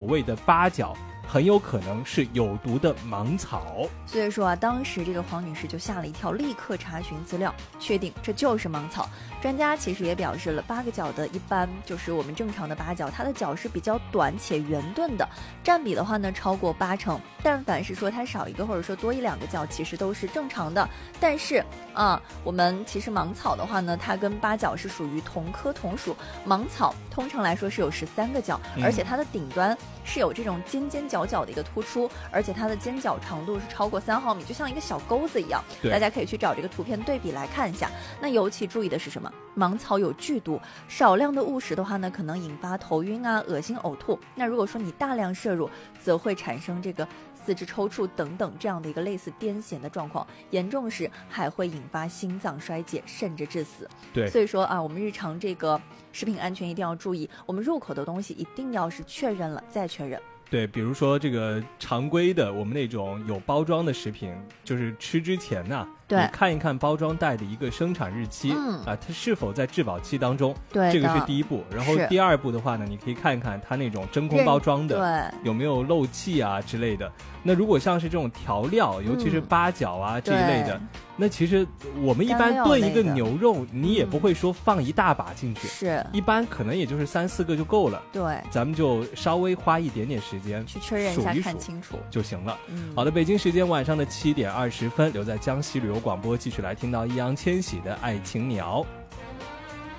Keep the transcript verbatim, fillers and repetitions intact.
谓的八角很有可能是有毒的芒草。 所以说啊，当时这个黄女士就吓了一跳，立刻查询资料，确定这就是芒草。专家其实也表示了，八个角的一般就是我们正常的八角，它的角是比较短且圆钝的，占比的话呢超过八成。但凡是说它少一个或者说多一两个角，其实都是正常的。但是啊，我们其实芒草的话呢，它跟八角是属于同科同属。芒草通常来说是有十三个角，而且它的顶端是有这种尖尖角角的一个突出，而且它的尖角长度是超过三毫米，就像一个小钩子一样。大家可以去找这个图片对比来看一下。那尤其注意的是什么？芒草有剧毒，少量的误食的话呢，可能引发头晕啊、恶心、呕吐。那如果说你大量摄入，则会产生这个四肢抽搐等等这样的一个类似癫痫的状况，严重时还会引发心脏衰竭，甚至致死。 对， 所以说啊，我们日常这个食品安全一定要注意，我们入口的东西一定要是确认了再确认。 对，比如说这个常规的我们那种有包装的食品，就是吃之前呢、啊， 对， 你看一看包装袋的一个生产日期、 嗯、 啊，它是否在质保期当中， 对， 这个是第一步。然后第二步的话呢，你可以看一看它那种真空包装的对有没有漏气啊之类的。那如果像是这种调料，尤其是八角啊、嗯、这一类的，那其实我们一般炖一个牛肉，你也不会说放一大把进去， 是、 嗯、一般可能也就是三四个就够了。 对， 咱们就稍微花一点点时间去确认一下， 数一数看清楚就行了。 嗯， 好的，北京时间晚上的七点二十分，留在江西旅游广播，继续来听到易烊千玺的《爱情鸟》。